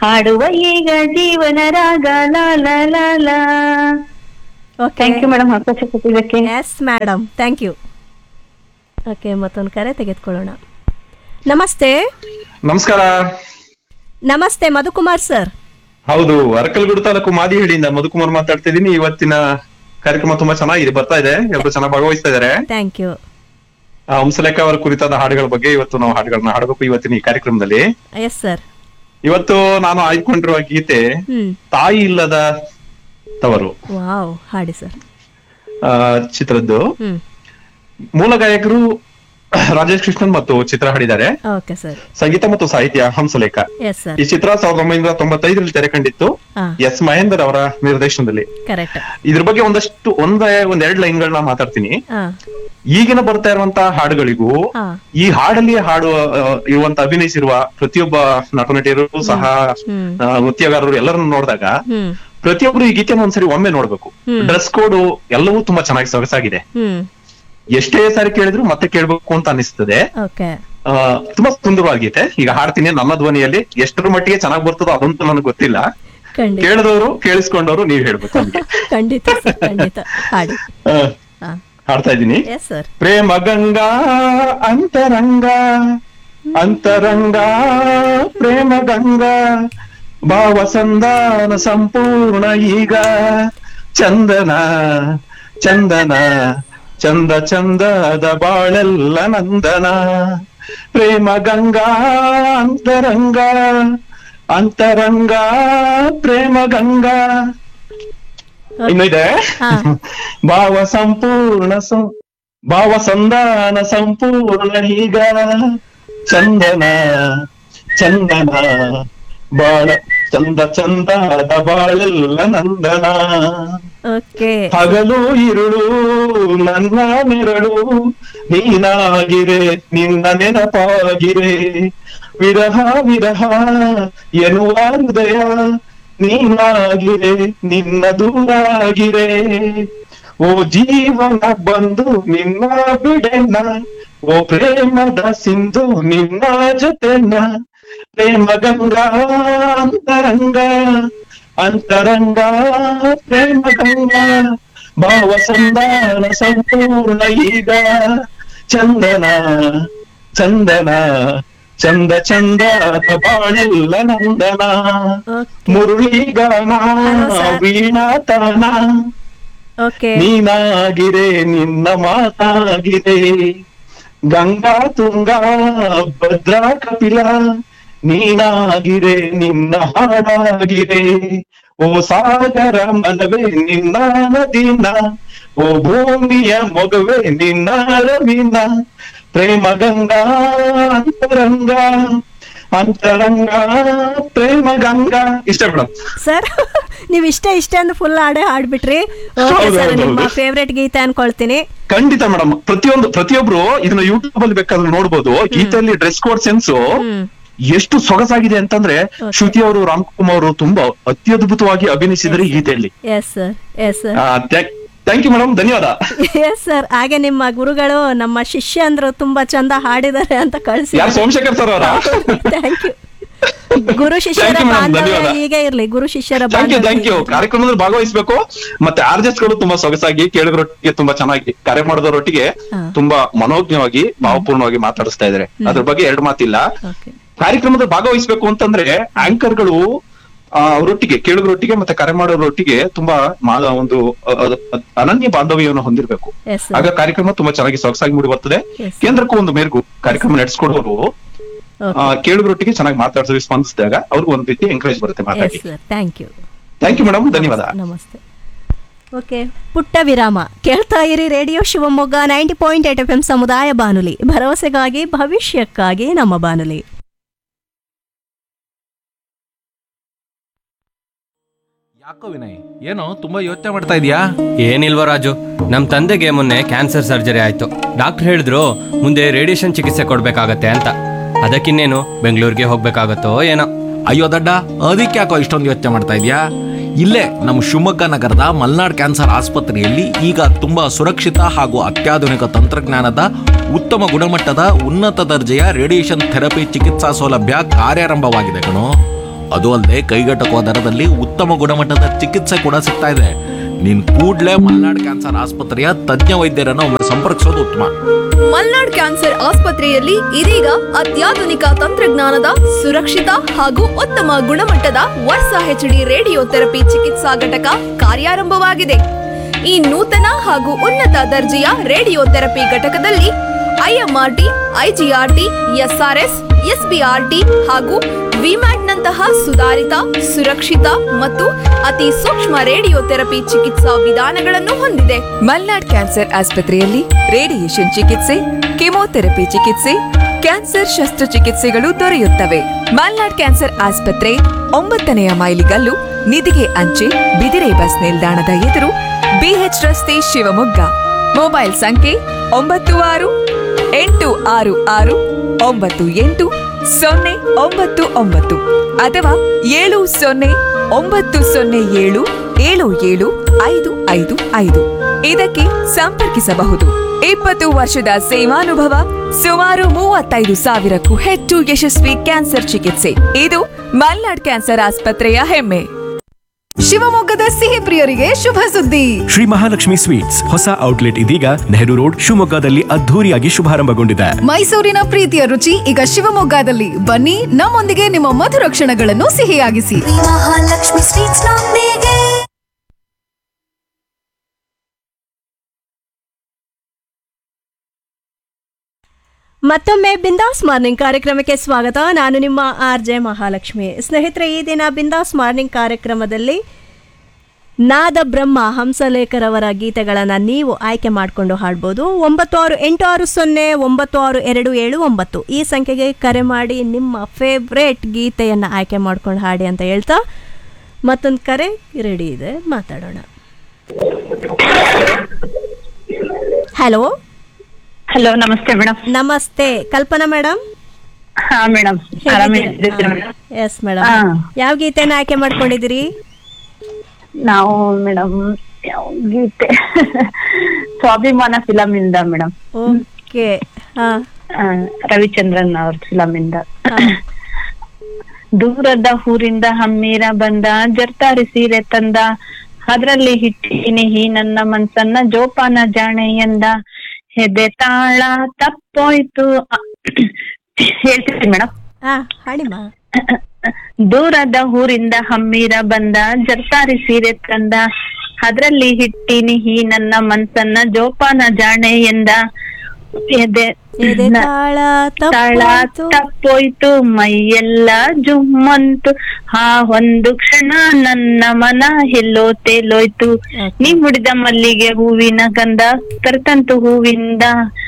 ಹಾಡುವ ಈಗ ಜೀವನ ರಾಗ ಲಾ ಲಾ ಲಾ ಲಾ. ಓಕೆ, ಥ್ಯಾಂಕ್ ಯು ಮೇಡಮ್ ಅವಕಾಶ ಕೊಟ್ಟಿದ್ದಕ್ಕೆ. Yes madam, thank you. Okay, ಮತ್ತೊಂದು ಕರೆ ತೆಗೆದುಕೊಳ್ಳೋಣ. ನಮಸ್ತೆ. ನಮಸ್ಕಾರ. ನಮಸ್ತೆ ಮಧುಕುಮಾರ್ ಸರ್. ಹೌದು, ಅರಕಲಗೂಡು ತಾಲೂಕು ಮಾದಿಹಳ್ಳಿಯಿಂದ ಮಧುಕುಮಾರ್ ಮಾತಾಡ್ತಾ ಇದ್ದೀನಿ. ಇವತ್ತಿನ ಕಾರ್ಯಕ್ರಮ ತುಂಬಾ ಚೆನ್ನಾಗಿದೆ, ಬರ್ತಾ ಇದೆ, ಎಲ್ಲರೂ ಚೆನ್ನಾಗಿ ಭಾಗವಹಿಸ್ತಾ ಇದ್ದಾರೆ. Thank you. ಹಂಸಲೇಖ ಅವರ ಕುರಿತಾದ ಹಾಡುಗಳ ಬಗ್ಗೆ ಇವತ್ತು ನಾವು ಹಾಡುಗಳನ್ನ ಹಾಡಬೇಕು ಇವತ್ತಿನ ಈ ಕಾರ್ಯಕ್ರಮದಲ್ಲಿ. Yes sir. ಇವತ್ತು ನಾನು ಆಯ್ಕೊಂಡಿರುವ ಗೀತೆ ತಾಯಿ ಇಲ್ಲದ ತವರು ವಾವ್, ಹಾಡಿ ಸರ್. ಚಿತ್ರದ್ದು. ಮೂಲ ಗಾಯಕರು ರಾಜೇಶ್ ಕೃಷ್ಣನ್ ಮತ್ತು ಚಿತ್ರ ಹಾಡಿದ್ದಾರೆ. Okay sir. ಸಂಗೀತ ಮತ್ತು ಸಾಹಿತ್ಯ ಹಂಸಲೇಖ. Yes sir. ಈ ಚಿತ್ರ 1995ರಲ್ಲಿ ತೆರೆ ಕಂಡಿತ್ತು, ಎಸ್ ಮಹೇಂದರ್ ಅವರ ನಿರ್ದೇಶನದಲ್ಲಿ. ಕರೆಕ್ಟ್. ಇದ್ರ ಬಗ್ಗೆ ಒಂದೆರಡು ಲೈನ್ಗಳನ್ನ ಮಾತಾಡ್ತೀನಿ. ಈಗಿನ ಬರ್ತಾ ಇರುವಂತಹ ಹಾಡುಗಳಿಗೂ ಈ ಹಾಡಲ್ಲಿ ಇರುವಂತ ಅಭಿನಯಿಸಿರುವ ಪ್ರತಿಯೊಬ್ಬ ನಟ ನಟಿಯರು ಸಹ ನೃತ್ಯಗಾರರು ಎಲ್ಲರನ್ನು ನೋಡಿದಾಗ ಪ್ರತಿಯೊಬ್ರು ಈ ಗೀತೆನ ಒಂದ್ಸರಿ ಒಮ್ಮೆ ನೋಡ್ಬೇಕು. ಡ್ರೆಸ್ ಕೋಡ್ ಎಲ್ಲವೂ ತುಂಬಾ ಚೆನ್ನಾಗಿ ಸೊಗಸಾಗಿದೆ. ಎಷ್ಟೇ ಸಾರಿ ಕೇಳಿದ್ರು ಮತ್ತೆ ಕೇಳ್ಬೇಕು ಅಂತ ಅನಿಸ್ತದೆ. ತುಂಬಾ ಸುಂದರವಾಗೀತೆ. ಈಗ ಹಾಡ್ತೀನಿ ನನ್ನ ಧ್ವನಿಯಲ್ಲಿ. ಎಷ್ಟರ ಮಟ್ಟಿಗೆ ಚೆನ್ನಾಗಿ ಬರ್ತದೋ ಅದಂತೂ ನನಗೆ ಗೊತ್ತಿಲ್ಲ. ಕೇಳಿದವರು ಕೇಳಿಸ್ಕೊಂಡವರು ನೀವ್ ಹೇಳ್ಬೇಕು. ಖಂಡಿತ ಖಂಡಿತ ಹಾಡಿ. ಹಾಡ್ತಾ ಇದ್ದೀನಿ. ಪ್ರೇಮ ಗಂಗಾ ಅಂತರಂಗ ಅಂತರಂಗ ಪ್ರೇಮ ಗಂಗಾ ಭಾವ ಸಂಧಾನ ಸಂಪೂರ್ಣ ಈಗ ಚಂದನ ಚಂದನ ಚಂದ ಚಂದದ ಬಾಳೆಲ್ಲ ನಂದನ. ಪ್ರೇಮ ಗಂಗಾ ಅಂತರಂಗ ಅಂತರಂಗ ಪ್ರೇಮ ಗಂಗಾ. ಇನ್ನು ಇದೆ ಭಾವ ಸಂಪೂರ್ಣ ಭಾವ ಸಂಧಾನ ಸಂಪೂರ್ಣ ಈಗ ಚಂದನ ಚಂದನ ಬಾಳ ಚಂದ ಚಂದದ ಬಾಳೆಲ್ಲ ನಂದನ. ಹಗಲು ಇರುಳು ನನ್ನ ನೆರಳು ನೀನಾಗಿರೆ ನಿನ್ನ ನೆನಪಾಗಿರೆ ವಿರಹ ವಿರಹ ಎನ್ನುವ ಹೃದಯ ನೀನಾಗಿರೆ ನಿನ್ನ ದೂರಾಗಿರೆ. ಓ ಜೀವನ ಬಂದು ನಿನ್ನ ಬಿಡೆನ ಓ ಪ್ರೇಮದ ಸಿಂಧು ನಿನ್ನ ಜೊತೆನ. ಪ್ರೇಮ ಗಂಗಾ ಅಂತರಂಗ ಅಂತರಂಗ ಪ್ರೇಮ ಗಂಗಾ ಭಾವ ಸಂಧಾನ ಸಂಪೂರ್ಣ ಈಗ ಚಂದನ ಚಂದನ ಚಂದ ಚಂದದ ಬಾಳೆಲ್ಲ ನಂದನ. ಮುರುಳಿಗಾನ ವೀಣಾತನ ನೀನಾಗಿರೆ ನಿನ್ನ ಮಾತಾಗಿರೆ. ಗಂಗಾ ತುಂಗಾ ಭದ್ರಾ ಕಪಿಲ ನೀನಾಗಿರೆ ನಿನ್ನ ಹಾಡಾಗಿರೆ. ಓ ಸಾಗರ ಮನವೇ ನಿನ್ನ ನದಿನ ಓ ಭೂಮಿಯ ಮೊಗವೇ ನಿನ್ನ ರವಿನ. ಪ್ರೇಮ ಗಂಗಾ ಅಂತರಂಗ ಅಂತರಂಗ ಪ್ರೇಮ ಗಂಗಾ. ಇಷ್ಟ ಮೇಡಮ್ ಸರ್, ನೀವ್ ಇಷ್ಟ ಅಂದ್ರೆ ಫುಲ್ ಹಾಡೇ ಹಾಡ್ಬಿಟ್ರಿ. ನಿಮ್ಮ ಫೇವ್ರೆಟ್ ಗೀತೆ ಅನ್ಕೊಳ್ತೀನಿ. ಖಂಡಿತ ಮೇಡಮ್. ಪ್ರತಿಯೊಬ್ರು ಇದನ್ನ ಯೂಟ್ಯೂಬ್ ಅಲ್ಲಿ ಬೇಕಾದ್ರೆ ನೋಡ್ಬೋದು. ಗೀತೆಯಲ್ಲಿ ಡ್ರೆಸ್ ಕೋಡ್ ಸೆನ್ಸ್ ಎಷ್ಟು ಸೊಗಸಾಗಿದೆ ಅಂತಂದ್ರೆ ಶ್ರುತಿ ಅವರು ರಾಮ್ಕುಮಾರ್ ಅವರು ತುಂಬಾ ಅತ್ಯದ್ಭುತವಾಗಿ ಅಭಿನಯಿಸಿದ್ರೆ ಈ ಗೀತೆಯಲ್ಲಿ. ಥ್ಯಾಂಕ್ ಯು ಮೇಡಮ್, ಧನ್ಯವಾದ. Yes sir. ಹಾಗೆ ನಿಮ್ಮ ಗುರುಗಳು ನಮ್ಮ ಶಿಷ್ಯ ಅಂದ್ರು ತುಂಬಾ ಚಂದ ಹಾಡಿದ್ದಾರೆ ಅಂತ ಕಳಿಸಿ. ಸೋಮಶೇಖರ್ ಸರ್ ಅವರ. Thank you. ಗುರು ಶಿಷ್ಯರ ಬಾಂಧವ್ಯ ಹೀಗೆ ಇರ್ಲಿ. ಗುರು ಶಿಷ್ಯರ ಥ್ಯಾಂಕ್ ಯು. ಕಾರ್ಯಕ್ರಮದಲ್ಲಿ ಭಾಗವಹಿಸಬೇಕು. ಮತ್ತೆ ಆರ್ಜೆಸ್ಗಳು ತುಂಬಾ ಸೊಗಸಾಗಿ ಕೇಳಿದ್ರೊಟ್ಟಿಗೆ ತುಂಬಾ ಚೆನ್ನಾಗಿ ಕಾರ್ಯ ಮಾಡಿದವರೊಟ್ಟಿಗೆ ತುಂಬಾ ಮನೋಜ್ಞವಾಗಿ ಭಾವಪೂರ್ಣವಾಗಿ ಮಾತಾಡಿಸ್ತಾ ಇದಾರೆ. ಅದ್ರ ಬಗ್ಗೆ ಎರಡು ಮಾತಿಲ್ಲ. ಕಾರ್ಯಕ್ರಮದಲ್ಲಿ ಭಾಗವಹಿಸಬೇಕು ಅಂತಂದ್ರೆ ಆಂಕರ್ಗಳು ಅವರೊಟ್ಟಿಗೆ ಕೇಳುಗರೊಟ್ಟಿಗೆ ಮತ್ತೆ ಕರೆ ಮಾಡೋರೊಟ್ಟಿಗೆ ತುಂಬಾ ಒಂದು ಅನನ್ಯ ಬಾಂಧವ್ಯವನ್ನು ಹೊಂದಿರಬೇಕು. ಆಗ ಕಾರ್ಯಕ್ರಮ ತುಂಬಾ ಚೆನ್ನಾಗಿ ಸೊಗಸಾಗಿ ಮೂಡಿ ಬರ್ತದೆ. ಕೇಂದ್ರಕ್ಕೂ ಒಂದು ಮೇರೆಗೂ ಕಾರ್ಯಕ್ರಮ ನಡೆಸ್ಕೊಡೋರು ಕೇಳುಗರೊಟ್ಟಿಗೆ ಚೆನ್ನಾಗಿ ಮಾತಾಡಿಸಿ ಸ್ಪಂದಿಸಿದಾಗ ಅವ್ರಿಗೂ ಒಂದು ರೀತಿ ಎಂಕರೇಜ್ ಬರುತ್ತೆ ಮಾತಾಡಿ. ಥ್ಯಾಂಕ್ ಯು ಮೇಡಮ್, ಧನ್ಯವಾದ. ನಮಸ್ತೆ. ಓಕೆ, ಪುಟ್ಟ ವಿರಾಮ. ಕೇಳ್ತಾ ಇರಿ ರೇಡಿಯೋ ಶಿವಮೊಗ್ಗ 90.8 FM ಸಮುದಾಯ ಬಾನುಲಿ, ಭರವಸೆಗಾಗಿ ಭವಿಷ್ಯಕ್ಕಾಗಿ ನಮ್ಮ ಬಾನುಲಿ. ಯಾಕೋ ವಿನಯ್, ಏನೋ ತುಂಬಾ ಯೋಚನೆ ಮಾಡ್ತಾ ಇದೀಯಾ? ಏನಿಲ್ವ ರಾಜು, ನಮ್ ತಂದೆಗೆ ಮೊನ್ನೆ ಕ್ಯಾನ್ಸರ್ ಸರ್ಜರಿ ಆಯ್ತು. ಡಾಕ್ಟರ್ ಹೇಳಿದ್ರು ಮುಂದೆ ರೇಡಿಯೇಷನ್ ಚಿಕಿತ್ಸೆ ಕೊಡ್ಬೇಕಾಗತ್ತೆ ಅಂತ. ಅದಕ್ಕಿನ್ನೇನು ಬೆಂಗಳೂರಿಗೆ ಹೋಗ್ಬೇಕಾಗತ್ತೋ ಏನೋ. ಅಯ್ಯೋ ದಡ್ಡ, ಅದಕ್ಕೆ ಯಾಕೋ ಇಷ್ಟೊಂದು ಯೋಚನೆ ಮಾಡ್ತಾ ಇದೀಯಾ? ಇಲ್ಲೇ ನಮ್ಮ ಶಿವಮೊಗ್ಗ ನಗರದ ಮಲ್ನಾಡ್ ಕ್ಯಾನ್ಸರ್ ಆಸ್ಪತ್ರೆಯಲ್ಲಿ ಈಗ ತುಂಬಾ ಸುರಕ್ಷಿತ ಹಾಗೂ ಅತ್ಯಾಧುನಿಕ ತಂತ್ರಜ್ಞಾನದ ಉತ್ತಮ ಗುಣಮಟ್ಟದ ಉನ್ನತ ದರ್ಜೆಯ ರೇಡಿಯೇಷನ್ ಥೆರಪಿ ಚಿಕಿತ್ಸಾ ಸೌಲಭ್ಯ ಕಾರ್ಯಾರಂಭವಾಗಿದೆ ಕಣೋ. ಅದು ಅಲ್ಲದೆ ಕೈಗೆಟಕುವ ದರದಲ್ಲಿ ಉತ್ತಮ ಗುಣಮಟ್ಟದ ಚಿಕಿತ್ಸೆ ಕೂಡ ಸಿಗ್ತಾ ಇದೆ. ನೀನ್ ಕೂಡ್ಲೇ ಮಲ್ನಾಡ್ ಕ್ಯಾನ್ಸರ್ ಆಸ್ಪತ್ರೆಯ ತಜ್ಞ ವೈದ್ಯರನ್ನು ಒಮ್ಮೆ ಸಂಪರ್ಕಿಸೋದು ಉತ್ತಮ. ಮಲ್ನಾಡ್ ಕ್ಯಾನ್ಸರ್ ಆಸ್ಪತ್ರೆಯಲ್ಲಿ ಇದೀಗ ಅತ್ಯಾಧುನಿಕ ತಂತ್ರಜ್ಞಾನದ ಸುರಕ್ಷಿತ ಹಾಗೂ ಉತ್ತಮ ಗುಣಮಟ್ಟದ ವರ್ಷ HD ರೇಡಿಯೋಥೆರಪಿ ಚಿಕಿತ್ಸಾ ಘಟಕ ಕಾರ್ಯಾರಂಭವಾಗಿದೆ. ಈ ನೂತನ ಹಾಗೂ ಉನ್ನತ ದರ್ಜೆಯ ರೇಡಿಯೋಥೆರಪಿ ಘಟಕದಲ್ಲಿ IMRT, IGRT, SRS, SBRT ಹಾಗೂ ವಿಮ್ಯಾಟ್ನಂತಹ ಸುಧಾರಿತ, ಸುರಕ್ಷಿತ ಮತ್ತು ಅತಿ ಸೂಕ್ಷ್ಮ ರೇಡಿಯೋಥೆರಪಿ ಚಿಕಿತ್ಸಾ ವಿಧಾನಗಳನ್ನು ಹೊಂದಿದೆ. ಮಲ್ನಾಡ್ ಕ್ಯಾನ್ಸರ್ ಆಸ್ಪತ್ರೆಯಲ್ಲಿ ರೇಡಿಯೇಷನ್ ಚಿಕಿತ್ಸೆ, ಕೆಮೊಥೆರಪಿ ಚಿಕಿತ್ಸೆ, ಕ್ಯಾನ್ಸರ್ ಶಸ್ತ್ರಚಿಕಿತ್ಸೆಗಳು ದೊರೆಯುತ್ತವೆ. ಮಲ್ನಾಡ್ ಕ್ಯಾನ್ಸರ್ ಆಸ್ಪತ್ರೆ 9ನೇ ಮೈಲಿಗಲ್ಲು, ನಿಧಿಗೆ ಅಂಚೆ, ಬಿದಿರೆ ಬಸ್ ನಿಲ್ದಾಣದ ಎದುರು, BH ರಸ್ತೆ, ಶಿವಮೊಗ್ಗ. ಮೊಬೈಲ್ ಸಂಖ್ಯೆ 9661988099 ಅಥವಾ 7090077755. ಇದಕ್ಕೆ ಸಂಪರ್ಕಿಸಬಹುದು. 20 ವರ್ಷದ ಸೇವಾನುಭವ, ಸುಮಾರು 35,000ಕ್ಕೂ ಹೆಚ್ಚು ಯಶಸ್ವಿ ಕ್ಯಾನ್ಸರ್ ಚಿಕಿತ್ಸೆ. ಇದು ಮಲ್ನಾಡ್ ಕ್ಯಾನ್ಸರ್ ಆಸ್ಪತ್ರೆಯ ಹೆಮ್ಮೆ. ಶಿವಮೊಗ್ಗದ ಸಿಹಿ ಪ್ರಿಯರಿಗೆ ಶುಭ ಸುದ್ದಿ. ಶ್ರೀ ಮಹಾಲಕ್ಷ್ಮಿ ಸ್ವೀಟ್ಸ್ ಹೊಸ ಔಟ್ಲೆಟ್ ಇದೀಗ ನೆಹರು ರೋಡ್, ಶಿವಮೊಗ್ಗದಲ್ಲಿ ಅದ್ಧೂರಿಯಾಗಿ ಶುಭಾರಂಭಗೊಂಡಿದೆ. ಮೈಸೂರಿನ ಪ್ರೀತಿಯ ರುಚಿ ಈಗ ಶಿವಮೊಗ್ಗದಲ್ಲಿ. ಬನ್ನಿ, ನಮ್ಮೊಂದಿಗೆ ನಿಮ್ಮ ಮಧುರ ಕ್ಷಣಗಳನ್ನು ಸಿಹಿಯಾಗಿಸಿ. ಮಹಾಲಕ್ಷ್ಮಿ ಸ್ವೀಟ್ಸ್ ನೊಂದಿಗೆ. ಮತ್ತೊಮ್ಮೆ ಬಿಂದಾಸ್ ಮಾರ್ನಿಂಗ್ ಕಾರ್ಯಕ್ರಮಕ್ಕೆ ಸ್ವಾಗತ. ನಾನು ನಿಮ್ಮ RJ ಮಹಾಲಕ್ಷ್ಮಿ. ಸ್ನೇಹಿತರೆ, ಈ ದಿನ ಬಿಂದಾಸ್ ಮಾರ್ನಿಂಗ್ ಕಾರ್ಯಕ್ರಮದಲ್ಲಿ ನಾದ ಬ್ರಹ್ಮ ಹಂಸಲೇಖರವರ ಗೀತೆಗಳನ್ನು ನೀವು ಆಯ್ಕೆ ಮಾಡಿಕೊಂಡು ಹಾಡ್ಬೋದು. 9680962779 ಈ ಸಂಖ್ಯೆಗೆ ಕರೆ ಮಾಡಿ ನಿಮ್ಮ ಫೇವ್ರೇಟ್ ಗೀತೆಯನ್ನು ಆಯ್ಕೆ ಮಾಡ್ಕೊಂಡು ಹಾಡಿ ಅಂತ ಹೇಳ್ತಾ ಮತ್ತೊಂದು ಕರೆ ರೆಡಿ ಇದೆ, ಮಾತಾಡೋಣ. ಹಲೋ ಹಲೋ, ನಮಸ್ತೆ ಮೇಡಮ್. ನಮಸ್ತೆ, ಕಲ್ಪನಾ ಮೇಡಮ್. ಹಾ ಮೇಡಮ್, ಎಸ್ ಮೇಡಮ್, ಯಾವ ಗೀತೆನ ಆಯ್ಕೆ ಮಾಡ್ಕೊಂಡಿದ್ದೀರಿ? ನಾವು ಮೇಡಮ್ ಯಾವ ಗೀತೆ, ಸ್ವಾಭಿಮಾನ ಫಿಲಮ್ ಇಂದ ಮೇಡಮ್. ಓಕೆ, ರವಿಚಂದ್ರನ್ ಅವ್ರ ಫಿಲಮ್ ಇಂದ. ದೂರದ ಊರಿಂದ ಹಮ್ಮೀರ ಬಂದ, ಜರ್ತಾರಿ ಸೀರೆ ತಂದ, ಅದ್ರಲ್ಲಿ ಹಿಟ್ಟಿನಿ ಹೀ ನನ್ನ ಮನ್ಸನ್ನ ಜೋಪಾನ ಜಾಣೆ ಎಂದ, ಹೆದೆ ತಾಳ ತಪ್ಪೋಯ್ತು. ಹೇಳ್ತೀನಿ ಮೇಡಮ್. ಹಾಡಿಮಾ. ದೂರದ ಊರಿಂದ ಹಮ್ಮೀರ ಬಂದ, ಜರ್ತಾರಿ ಸೀರೆ ತಂದ, ಅದ್ರಲ್ಲಿ ಹಿಟ್ಟಿನಿ ಹೀ ನನ್ನ ಮನ್ಸನ್ನ ಜೋಪಾನ ಜಾಣೆ ಎಂದ, ತಾಳ ತಪ್ಪೋಯ್ತು ಮೈಯೆಲ್ಲ ಜುಮ್ಮಂತು, ಆ ಒಂದು ಕ್ಷಣ ನನ್ನ ಮನ ಎಲ್ಲೋ ತೇಲೋಯ್ತು, ನೀ ಮುಡಿದ ಮಲ್ಲಿಗೆ ಹೂವಿನ ಗಂಧ ತರ್ತಂತು ಹೂವಿಂದ,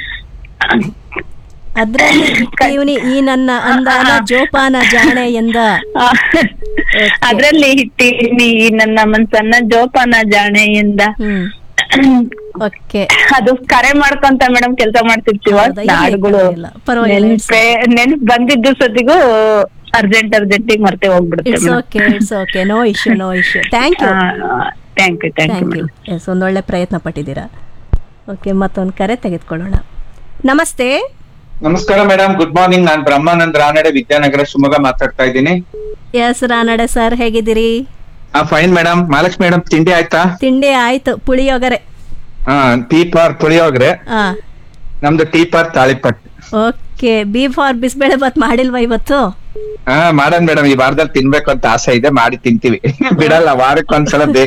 ಅದ್ರಲ್ಲಿ ಈ ನನ್ನ ಅಂದಾನ ಜೋಪಾನ ಜಾಣೆ ಎಂದ, ಅದ್ರಲ್ಲಿ ಹಿಟ್ಟಿನಿ ನನ್ನ ಮನ್ಸನ್ನ ಜೋಪಾನ ಜಾಣೆ ಎಂದ. ಅದು ಕರೆ ಮಾಡ್ಕೊಂತ ಮೇಡಮ್ ಕೆಲಸ ಮಾಡ್ತಿರ್ತೀವ, ಹಾಡುಗಳು ನೆನ್ಪ್ ಬಂದಿದ್ದು ಸತಿಗೂ ಅರ್ಜೆಂಟಿಗೆ ಮರ್ತೆ ಹೋಗ್ಬಿಡುತ್ತೆ. No issue. Thank you. S, ಒಂದೊಳ್ಳೆ ಪ್ರಯತ್ನ ಪಟ್ಟಿದ್ದೀರಾ. ಓಕೆ, ಮತ್ತೊಂದು ಕರೆ ತೆಗೆದುಕೊಳ್ಳೋಣ. ನಮಸ್ತೆ. ನಮಸ್ಕಾರ ಮೇಡಮ್, ಗುಡ್ ಮಾರ್ನಿಂಗ್. ನಾನು ಬ್ರಹ್ಮಾನಂದ್ ರಾನಡೆ, ವಿದ್ಯಾನಗರ, ಶಿವಮೊಗ್ಗ ಮಾತಾಡ್ತಾ ಇದ್ದೀನಿ. ಎಸ್ ರಾನಡೆ ಸರ್, ಹೇಗಿದ್ದೀರಿ? Fine madam. ಮಹಾಲಕ್ಷ್ಮಿ ಮೇಡಮ್, ತಿಂಡಿ ಆಯ್ತಾ? ತಿಂಡಿ ಆಯ್ತು, ಪುಳಿಯೋಗರೆ. ಟೀ ಫಾರ್ ಪುಳಿಯೋಗರೆ, ನಮ್ದು tea for ತಾಳಿಪಟ್. Okay, B for bisibele Baat ಮಾಡಿಲ್ವಾ ಇವತ್ತು? ಮಾಡೋಣ ಮೇಡಮ್, ಈ ವಾರದಲ್ಲಿ ತಿನ್ಬೇಕು ಅಂತ ಆಸೆ ಇದೆ, ಮಾಡಿ ತಿಂತೀವಿ. ಬಿಡಲ್ಲ, ವಾರಕ್ಕೊಂದ್ಸಲ ಬೇಕು.